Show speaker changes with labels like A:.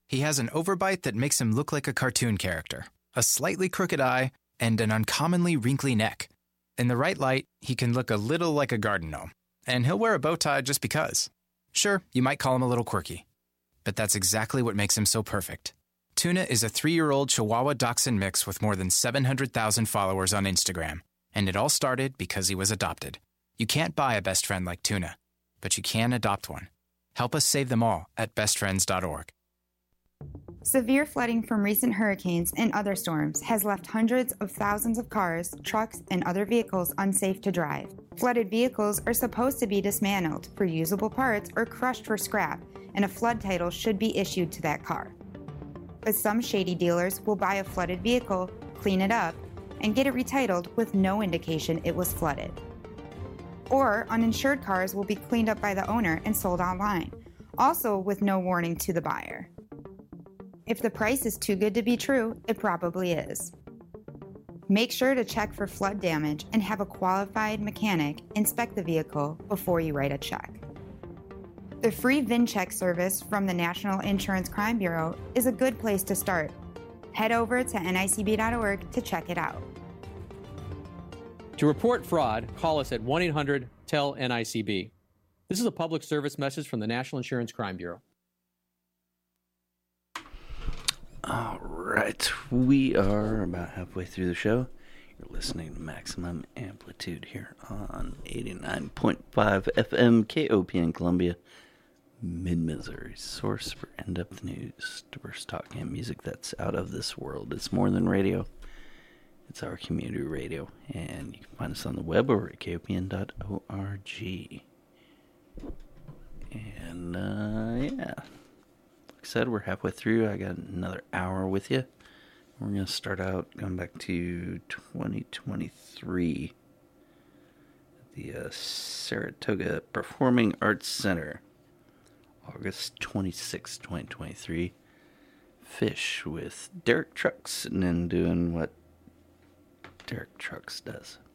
A: He has an overbite that makes him look like a cartoon character, a slightly crooked eye, and an uncommonly wrinkly neck. In the right light, he can look a little like a garden gnome, and he'll wear a bow tie just because. Sure, you might call him a little quirky, but that's exactly what makes him so perfect. Tuna is a 3-year-old Chihuahua Dachshund mix with more than 700,000 followers on Instagram, and it all started because he was adopted. You can't buy a best friend like Tuna, but you can adopt one. Help us save them all at bestfriends.org.
B: Severe flooding from recent hurricanes and other storms has left hundreds of thousands of cars, trucks, and other vehicles unsafe to drive. Flooded vehicles are supposed to be dismantled for usable parts or crushed for scrap, and a flood title should be issued to that car. But some shady dealers will buy a flooded vehicle, clean it up, and get it retitled with no indication it was flooded. Or uninsured cars will be cleaned up by the owner and sold online, also with no warning to the buyer. If the price is too good to be true, it probably is. Make sure to check for flood damage and have a qualified mechanic inspect the vehicle before you write a check. The free VinCheck service from the National Insurance Crime Bureau is a good place to start. Head over to nicb.org to check it out.
C: To report fraud, call us at 1-800-TEL-NICB. This is a public service message from the National Insurance Crime Bureau.
D: All right, we are about halfway through the show. You're listening to Maximum Amplitude here on 89.5 FM KOPN Columbia, Mid-Missouri's source for in-depth news, diverse talk, and music that's out of this world. It's more than radio. It's our community radio, and you can find us on the web over at kopn.org. And, yeah. Like I said, we're halfway through. I got another hour with you. We're going to start out going back to 2023 at the Saratoga Performing Arts Center, August 26, 2023. Fish with Derek Trucks, and then doing what Derek Trucks does.